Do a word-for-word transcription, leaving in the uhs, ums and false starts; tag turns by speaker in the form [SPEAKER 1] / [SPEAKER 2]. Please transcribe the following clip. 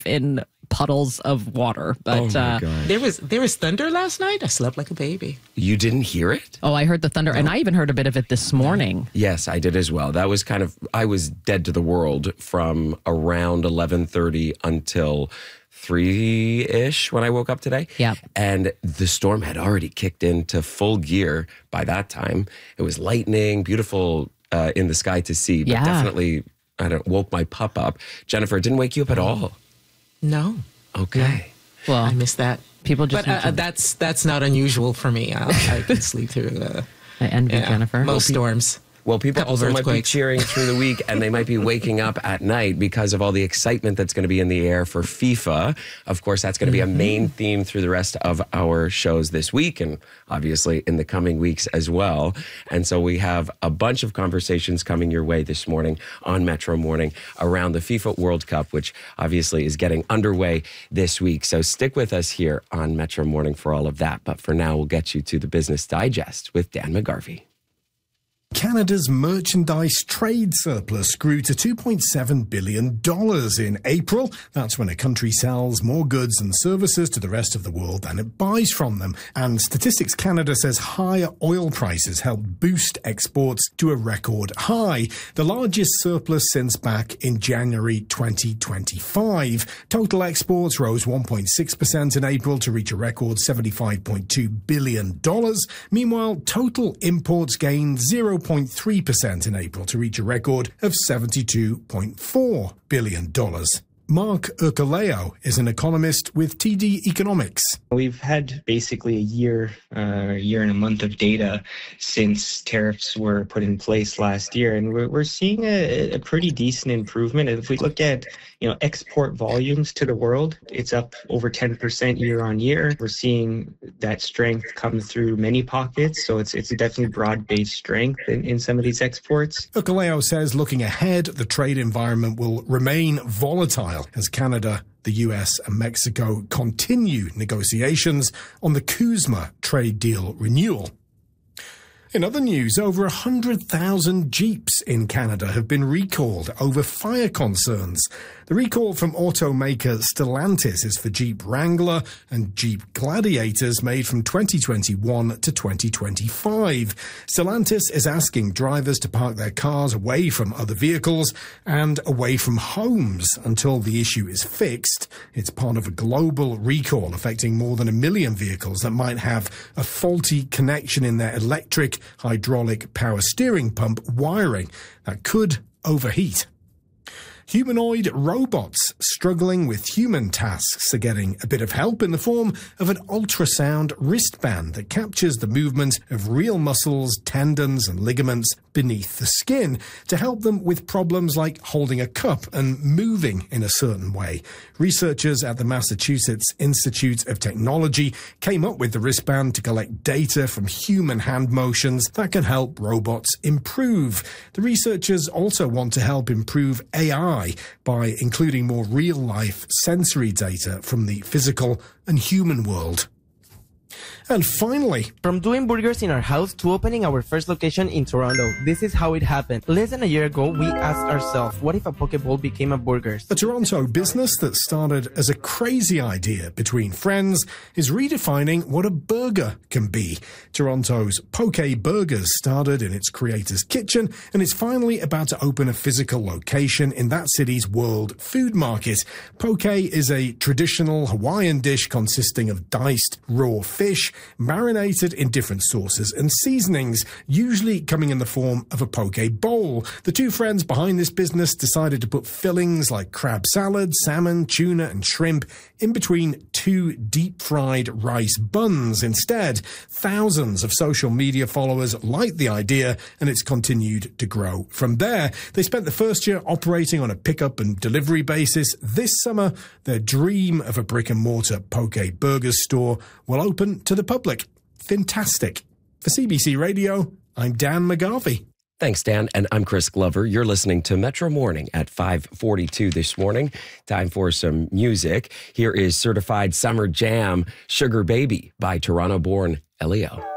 [SPEAKER 1] in puddles of water. But
[SPEAKER 2] oh my
[SPEAKER 1] uh,
[SPEAKER 2] God.
[SPEAKER 3] There was there was thunder last night. I slept like a baby.
[SPEAKER 2] You didn't hear it?
[SPEAKER 1] oh, I heard the thunder, and I even heard a bit of it this morning.
[SPEAKER 2] Yes, I did as well. That was kind of, I was dead to the world from around eleven thirty until three-ish when I woke up today.
[SPEAKER 1] Yep.
[SPEAKER 2] And the storm had already kicked into full gear by that time. It was lightning, beautiful uh, in the sky to see, but
[SPEAKER 1] Yeah.
[SPEAKER 2] definitely, I don't woke my pup up. Jennifer, it didn't wake you up at all?
[SPEAKER 3] No,
[SPEAKER 2] Okay.
[SPEAKER 1] Well,
[SPEAKER 3] I missed that.
[SPEAKER 1] people just
[SPEAKER 3] But
[SPEAKER 1] need
[SPEAKER 3] uh,
[SPEAKER 1] to-
[SPEAKER 3] that's that's not unusual for me. I, I can sleep through the
[SPEAKER 1] I envy
[SPEAKER 3] yeah,
[SPEAKER 1] Jennifer.
[SPEAKER 3] most storms.
[SPEAKER 2] Well, people
[SPEAKER 3] Couple
[SPEAKER 2] also might be
[SPEAKER 3] earthquakes.
[SPEAKER 2] cheering through the week, and they might be waking up at night because of all the excitement that's going to be in the air for FIFA. Of course, that's going to be a main theme through the rest of our shows this week, and obviously in the coming weeks as well. And so we have a bunch of conversations coming your way this morning on Metro Morning around the FIFA World Cup, which obviously is getting underway this week. So stick with us here on Metro Morning for all of that. But for now, we'll get you to the Business Digest with Dan McGarvey.
[SPEAKER 4] Canada's merchandise trade surplus grew to two point seven billion dollars in April. That's when a country sells more goods and services to the rest of the world than it buys from them. And Statistics Canada says higher oil prices helped boost exports to a record high, the largest surplus since back in January twenty twenty-five. Total exports rose one point six percent in April to reach a record seventy-five point two billion dollars. Meanwhile, total imports gained zero point three percent in April to reach a record of seventy-two point four billion dollars. Mark Urcoleo is an economist with T D Economics.
[SPEAKER 5] We've had basically a year, uh, year and a month of data since tariffs were put in place last year, and we're, we're seeing a, a pretty decent improvement. If we look at, you know, export volumes to the world, it's up over ten percent year on year. We're seeing that strength come through many pockets, so it's it's definitely broad-based strength in, in some of these exports.
[SPEAKER 4] Urcoleo says looking ahead, the trade environment will remain volatile as Canada, the U S and Mexico continue negotiations on the CUSMA trade deal renewal. In other news, over one hundred thousand Jeeps in Canada have been recalled over fire concerns. The recall from automaker Stellantis is for Jeep Wrangler and Jeep Gladiators made from twenty twenty-one to twenty twenty-five. Stellantis is asking drivers to park their cars away from other vehicles and away from homes until the issue is fixed. It's part of a global recall affecting more than a million vehicles that might have a faulty connection in their electric hydraulic power steering pump wiring that could overheat. Humanoid robots struggling with human tasks are getting a bit of help in the form of an ultrasound wristband that captures the movement of real muscles, tendons and ligaments beneath the skin to help them with problems like holding a cup and moving in a certain way. Researchers at the Massachusetts Institute of Technology came up with the wristband to collect data from human hand motions that can help robots improve. The researchers also want to help improve A I by including more real-life sensory data from the physical and human world. And finally,
[SPEAKER 6] from doing burgers in our house to opening our first location in Toronto, this is how it happened. Less than a year ago, we asked ourselves, what if a poke bowl became a burgers?
[SPEAKER 4] a Toronto business that started as a crazy idea between friends is redefining what a burger can be. Toronto's Poke Burgers started in its creator's kitchen and is finally about to open a physical location in that city's World Food Market. Poke is a traditional Hawaiian dish consisting of diced raw fish, marinated in different sauces and seasonings, usually coming in the form of a poke bowl. The two friends behind this business decided to put fillings like crab salad, salmon, tuna and shrimp in between two deep-fried rice buns instead. Thousands of social media followers liked the idea and it's continued to grow from there. They spent the first year operating on a pickup and delivery basis. This summer, their dream of a brick-and-mortar Poke Burgers store will open to the public. Fantastic. For C B C Radio, I'm Dan McGarvey.
[SPEAKER 2] Thanks, Dan. And I'm Chris Glover. You're listening to Metro Morning at five forty-two this morning. Time for some music. Here is Certified Summer Jam, Sugar Baby by Toronto-born Elio.